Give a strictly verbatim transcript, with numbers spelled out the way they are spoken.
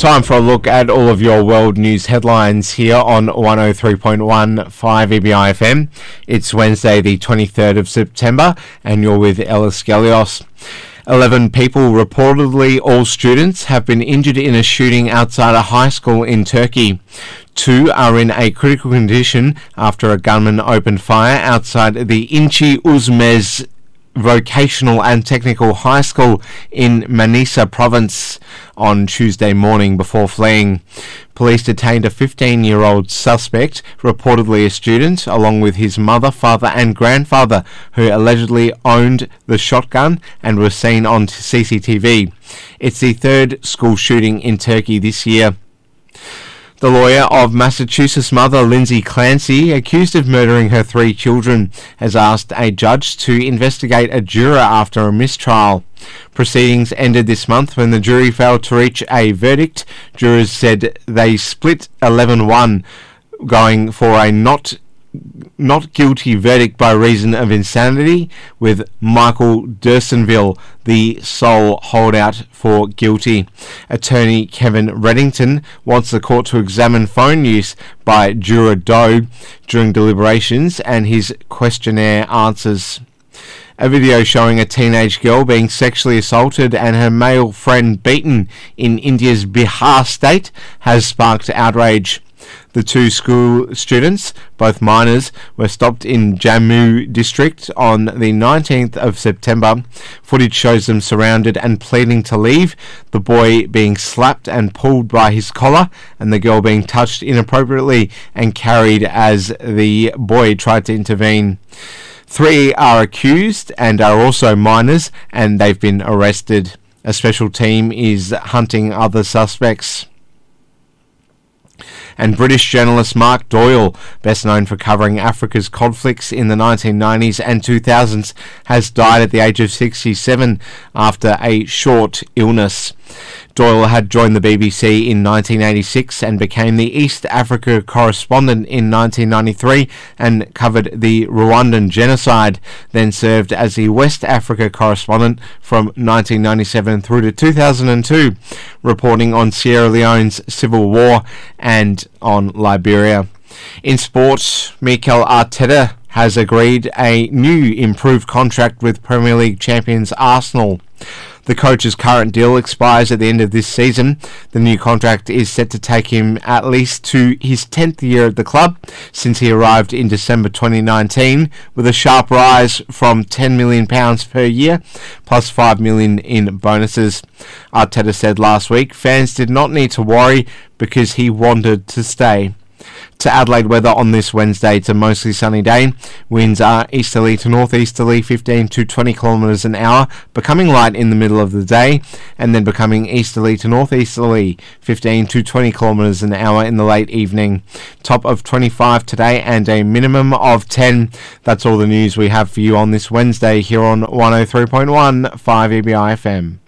Time for a look at all of your world news headlines here on one oh three point one five E B I F M. It's Wednesday the twenty-third of September and you're with Ellis Galios. Eleven people, reportedly all students, have been injured in a shooting outside a high school in Turkey. Two are in a critical condition after a gunman opened fire outside the Inci Uzmez Vocational and Technical High School in Manisa province on Tuesday morning before fleeing. Police detained a fifteen-year-old suspect, reportedly a student, along with his mother, father and grandfather, who allegedly owned the shotgun and was seen on C C T V. It's the third school shooting in Turkey this year. The lawyer of Massachusetts mother Lindsay Clancy, accused of murdering her three children, has asked a judge to investigate a juror after a mistrial. Proceedings ended this month when the jury failed to reach a verdict. Jurors said they split eleven one, going for a not not guilty verdict by reason of insanity, with Michael Dursonville the sole holdout for guilty. Attorney Kevin Reddington wants the court to examine phone use by juror Doe during deliberations and his questionnaire answers. A video showing a teenage girl being sexually assaulted and her male friend beaten in India's Bihar state has sparked outrage. The two school students, both minors, were stopped in Jammu district on the nineteenth of September. Footage shows them surrounded and pleading to leave, the boy being slapped and pulled by his collar, and the girl being touched inappropriately and carried as the boy tried to intervene. Three are accused and are also minors, and they've been arrested. A special team is hunting other suspects. And British journalist Mark Doyle, best known for covering Africa's conflicts in the nineteen nineties and two thousands, has died at the age of sixty-seven after a short illness. Doyle had joined the B B C in nineteen eighty-six and became the East Africa correspondent in nineteen ninety-three and covered the Rwandan genocide, then served as the West Africa correspondent from nineteen ninety-seven through to two thousand two, reporting on Sierra Leone's civil war and on Liberia. In sport, Mikel Arteta has agreed a new improved contract with Premier League champions Arsenal. The coach's current deal expires at the end of this season. The new contract is set to take him at least to his tenth year at the club since he arrived in December twenty nineteen, with a sharp rise from ten million pounds per year plus five million pounds in bonuses. Arteta said last week fans did not need to worry because he wanted to stay. To Adelaide weather on this Wednesday, it's a mostly sunny day. Winds are easterly to northeasterly, fifteen to twenty kilometres an hour, becoming light in the middle of the day, and then becoming easterly to northeasterly, fifteen to twenty kilometres an hour in the late evening. Top of twenty-five today and a minimum of ten. That's all the news we have for you on this Wednesday here on one oh three point one five E B I F M.